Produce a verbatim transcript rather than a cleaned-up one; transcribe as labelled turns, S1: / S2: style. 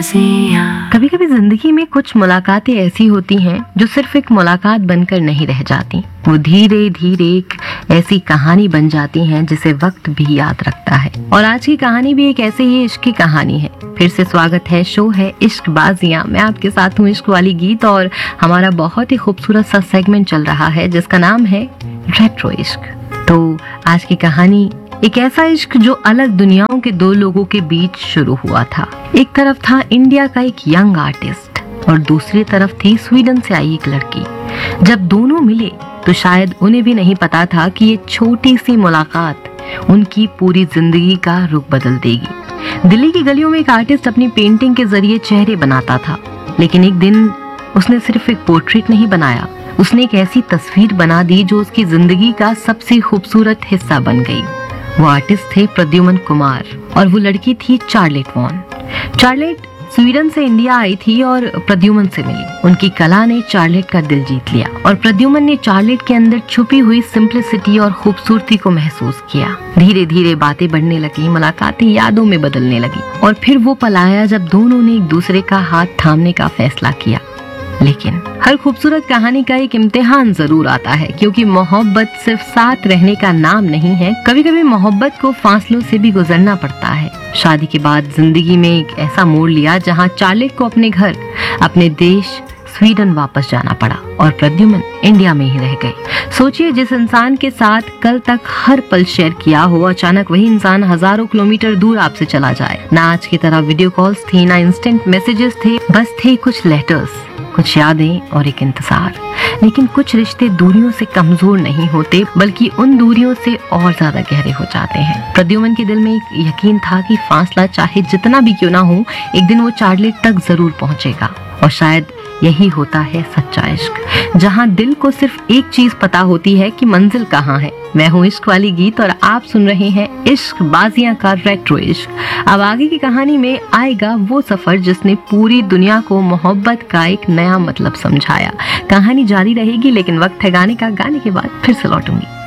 S1: बाजियां।
S2: कभी कभी जिंदगी में कुछ मुलाकातें ऐसी होती हैं जो सिर्फ एक मुलाकात बनकर नहीं रह जाती, वो धीरे धीरे एक ऐसी कहानी बन जाती हैं जिसे वक्त भी याद रखता है। और आज की कहानी भी एक ऐसे ही इश्क की कहानी है। फिर से स्वागत है, शो है इश्क बाजियां। मैं आपके साथ हूँ इश्क वाली गीत और हमारा बहुत ही खूबसूरत सा सेगमेंट चल रहा है जिसका नाम है रेट्रो इश्क। तो आज की कहानी एक ऐसा इश्क जो अलग दुनियाओं के दो लोगों के बीच शुरू हुआ था। एक तरफ था इंडिया का एक यंग आर्टिस्ट और दूसरी तरफ थी स्वीडन से आई एक लड़की। जब दोनों मिले तो शायद उन्हें भी नहीं पता था कि ये छोटी सी मुलाकात उनकी पूरी जिंदगी का रुख बदल देगी। दिल्ली की गलियों में एक आर्टिस्ट अपनी पेंटिंग के जरिए चेहरे बनाता था, लेकिन एक दिन उसने सिर्फ एक पोर्ट्रेट नहीं बनाया, उसने एक ऐसी तस्वीर बना दी जो उसकी जिंदगी का सबसे खूबसूरत हिस्सा बन गई। वो आर्टिस्ट थे प्रद्युमन कुमार और वो लड़की थी चार्लेट वॉन। चार्लेट स्वीडन से इंडिया आई थी और प्रद्युमन से मिली। उनकी कला ने चार्लेट का दिल जीत लिया और प्रद्युमन ने चार्लेट के अंदर छुपी हुई सिंप्लिसिटी और खूबसूरती को महसूस किया। धीरे धीरे बातें बढ़ने लगी, मुलाकातें यादों में बदलने लगी और फिर वो पल आया जब दोनों ने एक दूसरे का हाथ थामने का फैसला किया। लेकिन हर खूबसूरत कहानी का एक इम्तिहान जरूर आता है, क्योंकि मोहब्बत सिर्फ साथ रहने का नाम नहीं है। कभी कभी मोहब्बत को फासलों से भी गुजरना पड़ता है। शादी के बाद जिंदगी में एक ऐसा मोड़ लिया जहां चार्लेट को अपने घर, अपने देश स्वीडन वापस जाना पड़ा और प्रद्युमन इंडिया में ही रह गए। सोचिए, जिस इंसान के साथ कल तक हर पल शेयर किया हो, अचानक वही इंसान हजारों किलोमीटर दूर आपसे चला जाए। ना आज की तरह वीडियो कॉल्स थी, ना इंस्टेंट मैसेजेस थे, बस थे कुछ लेटर्स, कुछ यादें और एक इंतजार। लेकिन कुछ रिश्ते दूरियों से कमजोर नहीं होते, बल्कि उन दूरियों से और ज्यादा गहरे हो जाते हैं। प्रद्युमन के दिल में एक यकीन था कि फासला चाहे जितना भी क्यों ना हो, एक दिन वो चार्लेट तक जरूर पहुंचेगा। और शायद यही होता है सच्चा इश्क, जहां दिल को सिर्फ एक चीज पता होती है कि मंजिल कहाँ है। मैं हूँ इश्क वाली गीत और आप सुन रहे हैं इश्क बाजियां का रेट्रो इश्क। अब आगे की कहानी में आएगा वो सफर जिसने पूरी दुनिया को मोहब्बत का एक नया मतलब समझाया। कहानी जारी रहेगी, लेकिन वक्त है गाने का। गाने के बाद फिर से लौटूंगी।